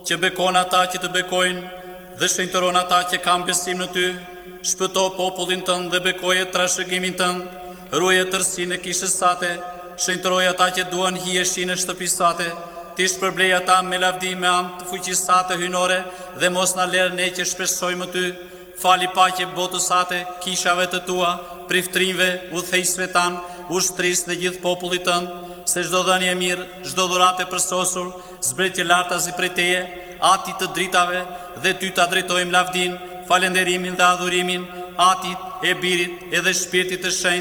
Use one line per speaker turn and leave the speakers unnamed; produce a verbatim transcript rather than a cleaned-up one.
që bekon ata që të bekojnë, dhe shenjtëron ata që kanë besim në ty, shpëto popullin tënd dhe bekoje trashëgimin tënd, ruaje tërsinë e kishës sate, shenjtëroj ata që duan hijeshin e shtëpisë sate, ti shpërblej ata me lavdi me anë të fuqisë sate hynore dhe mos na lërë ne që shpresojmë ty, fali paqe botës sate, kishave të tua, priftrinjve, udhëheqësve tan, ushtrisë dhe gjithë popullit tënd, se çdo dhënie e mirë, çdo dhuratë e përsosur, zbretje lartazi prej teje, ati të dritave, dhe ty ta drejtojmë lavdin, falenderimin dhe adhurimin, atit, e birit, edhe shpirtit të shenjtë,